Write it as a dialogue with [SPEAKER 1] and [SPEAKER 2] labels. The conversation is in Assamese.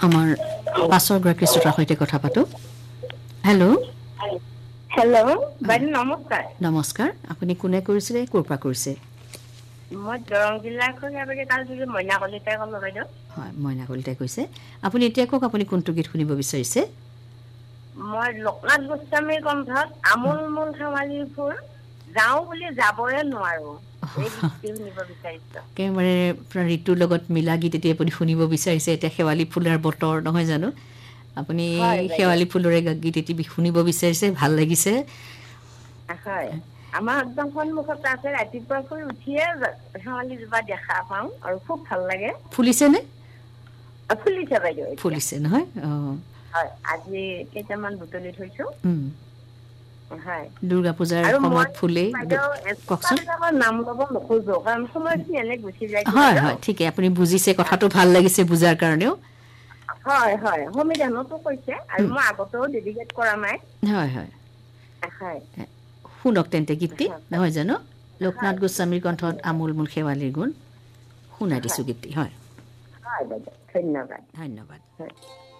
[SPEAKER 1] আমাৰ পাছৰ গৰাকী শ্ৰোতাৰ সৈতে কথা পাতো। হেল্ল'।
[SPEAKER 2] হেল্ল', বাইদেউ নমস্কাৰ।
[SPEAKER 1] নমস্কাৰ, আপুনি কোনে কৰিছিলে, ক'ৰ পৰা কৰিছে?
[SPEAKER 2] মই দৰং জিলাৰ মইনা কলিতাই ক'লো বাইদেউ।
[SPEAKER 1] হয়, মইনা কলিতাই কৈছে। আপুনি এতিয়া কওক, আপুনি কোনটো গীত শুনিব বিচাৰিছে?
[SPEAKER 2] মই লোকনাথ গোস্বামীৰ কণ্ঠত আমোল মোল শেৱালি ফুল যাওঁ বুলি যাবৰে নোৱাৰো, এই গীতটি শুনিব বিচাৰিছো।
[SPEAKER 1] একেবাৰে আপোনাৰ ঋতুৰ লগত মিলা গীত এতিয়া আপুনি শুনিব বিচাৰিছে। এতিয়া শেৱালি ফুলাৰ বতৰ নহয় জানো? আপুনি
[SPEAKER 2] হয় বাইদেউ
[SPEAKER 1] শেৱালি ফুলৰে গীত এটি শুনিব বিচাৰিছে, ভাল লাগিছে।
[SPEAKER 2] হয়, আমাৰ একদম সন্মুখত আছে। ৰাতিপুৱা শুই উঠিয়ে শেৱালি জোপা দেখা পাওঁ আৰু খুব ভাল লাগে।
[SPEAKER 1] ফুলিছেনে?
[SPEAKER 2] ফুলিছে বাইদেউ এতিয়া।
[SPEAKER 1] ফুলিছে নহয়? অঁ।
[SPEAKER 2] হয়, আজি কেইটামান বুটলি থৈছো। হয়,
[SPEAKER 1] দুৰ্গা পূজাৰ
[SPEAKER 2] আৰু মই
[SPEAKER 1] সময়ত ফুলেই।
[SPEAKER 2] বাইদেউ
[SPEAKER 1] কওকচোন।
[SPEAKER 2] নাম ল'ব নোখোজো, কাৰণ সময়খিনি এনে গুচি যায়তো
[SPEAKER 1] হয়
[SPEAKER 2] বাইদেউ।
[SPEAKER 1] হয়, ঠিকে, আপুনি বুজিছে, কথাটো ভাল লাগিছে বুজাৰ কাৰণেও।
[SPEAKER 2] হয় হয়, সংবিধানতো কৈছে আৰু মই আগতেও ডেডিকেট কৰা নাই।
[SPEAKER 1] হয় হয়।
[SPEAKER 2] হয়।
[SPEAKER 1] শুনক তেন্তে গীতটি, নহয় জানো?
[SPEAKER 2] হয়
[SPEAKER 1] লোকনাথ গোস্বামীৰ কণ্ঠত
[SPEAKER 2] ধন্যবাদ
[SPEAKER 1] আমোল মোল শেৱালিৰ গুণ। শুনাই দিছোঁ
[SPEAKER 2] হয়
[SPEAKER 1] গীতটি, হয়।
[SPEAKER 2] হয় বাইদেউ, ধন্যবাদ।
[SPEAKER 1] ধন্যবাদ।
[SPEAKER 2] হয়।